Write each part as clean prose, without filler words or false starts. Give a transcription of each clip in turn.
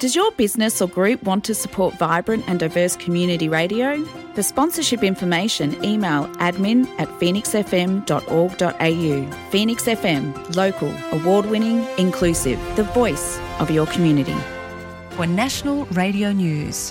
Does your business or group want to support vibrant and diverse community radio? For sponsorship information, email admin@phoenixfm.org.au. Phoenix FM, local, award-winning, inclusive, the voice of your community. For National Radio News.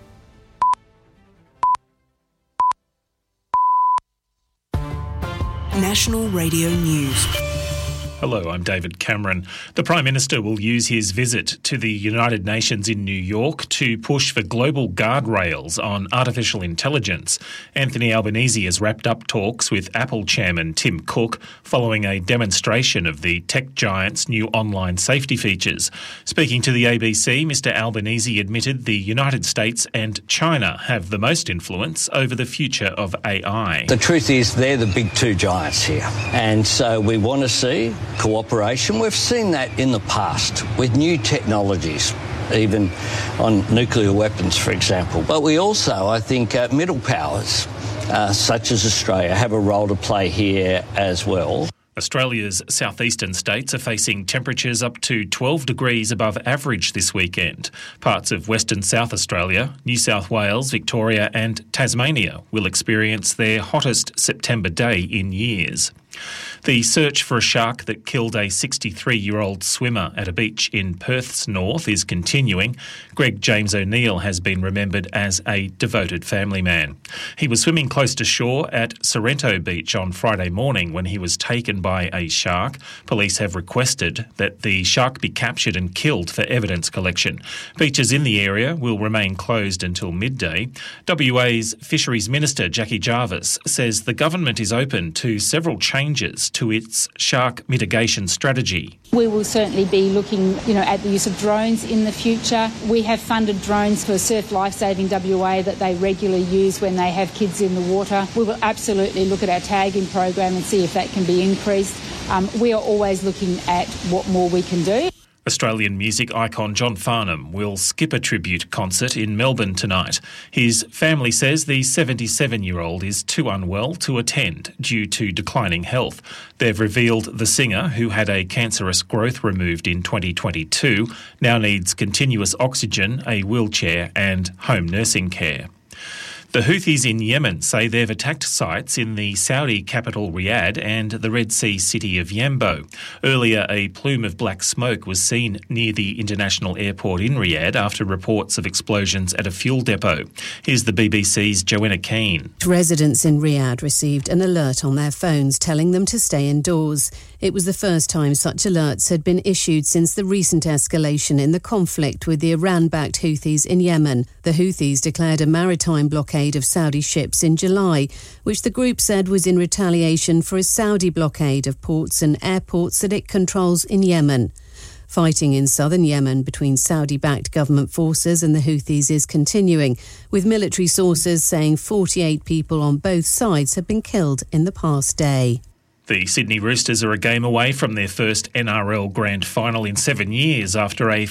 National Radio News. Hello, I'm David Cameron. The Prime Minister will use his visit to the United Nations in New York to push for global guardrails on artificial intelligence. Anthony Albanese has wrapped up talks with Apple chairman Tim Cook following a demonstration of the tech giant's new online safety features. Speaking to the ABC, Mr Albanese admitted the United States and China have the most influence over the future of AI. The truth is they're the big two giants here, and so we want to see cooperation. We've seen that in the past with new technologies, even on nuclear weapons, for example. But we also, I think, middle powers, such as Australia, have a role to play here as well. Australia's southeastern states are facing temperatures up to 12 degrees above average this weekend. Parts of Western South Australia, New South Wales, Victoria and Tasmania will experience their hottest September day in years. The search for a shark that killed a 63-year-old swimmer at a beach in Perth's north is continuing. Greg James O'Neill has been remembered as a devoted family man. He was swimming close to shore at Sorrento Beach on Friday morning when he was taken by a shark. Police have requested that the shark be captured and killed for evidence collection. Beaches in the area will remain closed until midday. WA's Fisheries Minister Jackie Jarvis says the government is open to several changes to its shark mitigation strategy. We will certainly be looking, at the use of drones in the future. We have funded drones for Surf Lifesaving WA that they regularly use when they have kids in the water. We will absolutely look at our tagging program and see if that can be increased. We are always looking at what more we can do. Australian music icon John Farnham will skip a tribute concert in Melbourne tonight. His family says the 77-year-old is too unwell to attend due to declining health. They've revealed the singer, who had a cancerous growth removed in 2022, now needs continuous oxygen, a wheelchair and home nursing care. The Houthis in Yemen say they've attacked sites in the Saudi capital Riyadh and the Red Sea city of Yambo. Earlier, a plume of black smoke was seen near the international airport in Riyadh after reports of explosions at a fuel depot. Here's the BBC's Joanna Keane. Residents in Riyadh received an alert on their phones telling them to stay indoors. It was the first time such alerts had been issued since the recent escalation in the conflict with the Iran-backed Houthis in Yemen. The Houthis declared a maritime blockade of Saudi ships in July, which the group said was in retaliation for a Saudi blockade of ports and airports that it controls in Yemen. Fighting in southern Yemen between Saudi-backed government forces and the Houthis is continuing, with military sources saying 48 people on both sides have been killed in the past day. The Sydney Roosters are a game away from their first NRL Grand Final in 7 years after a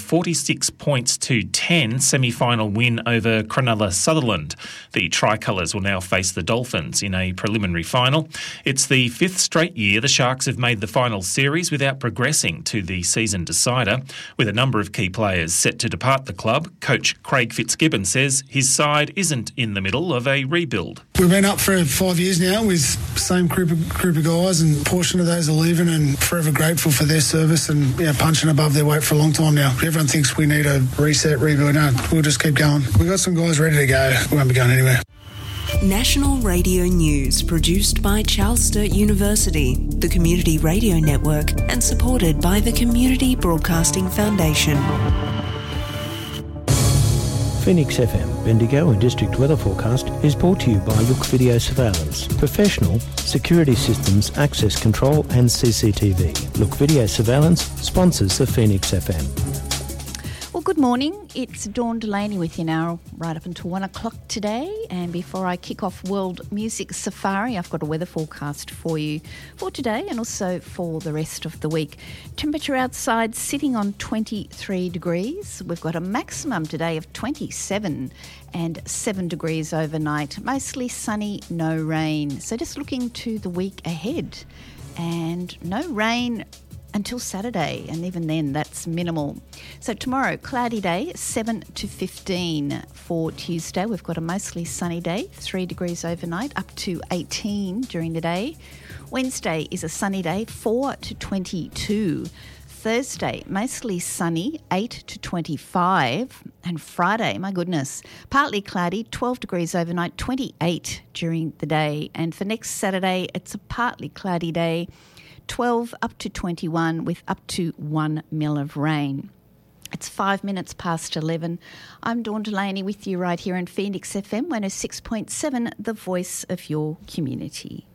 46-10 semi-final win over Cronulla Sutherland. The Tricolours will now face the Dolphins in a preliminary final. It's the fifth straight year the Sharks have made the final series without progressing to the season decider. With a number of key players set to depart the club, coach Craig Fitzgibbon says his side isn't in the middle of a rebuild. We've been up for 5 years now with the same group of guys, and a portion of those are leaving, and forever grateful for their service and punching above their weight for a long time now. Everyone thinks we need a reset, rebuild. No, we'll just keep going. We've got some guys ready to go. We won't be going anywhere. National Radio News, produced by Charles Sturt University, the Community Radio Network, and supported by the Community Broadcasting Foundation. Phoenix FM, Bendigo and District Weather Forecast is brought to you by Look Video Surveillance. Professional security systems, access control and CCTV. Look Video Surveillance sponsors the Phoenix FM. Well, good morning. It's Dawn Delaney with you now right up until 1 o'clock today. And before I kick off World Music Safari, I've got a weather forecast for you for today and also for the rest of the week. Temperature outside sitting on 23 degrees. We've got a maximum today of 27 and 7 degrees overnight. Mostly sunny, no rain. So just looking to the week ahead. And no rain until Saturday, and even then that's minimal. So tomorrow, cloudy day, 7 to 15. For Tuesday, we've got a mostly sunny day, 3 degrees overnight, up to 18 during the day. Wednesday is a sunny day, 4 to 22. Thursday, mostly sunny, 8 to 25. And Friday, my goodness, partly cloudy, 12 degrees overnight, 28 during the day. And for next Saturday, it's a partly cloudy day, 12 up to 21 with up to 1 mil of rain. It's 5 minutes past 11. I'm Dawn Delaney with you right here on Phoenix FM 106.7, the voice of your community.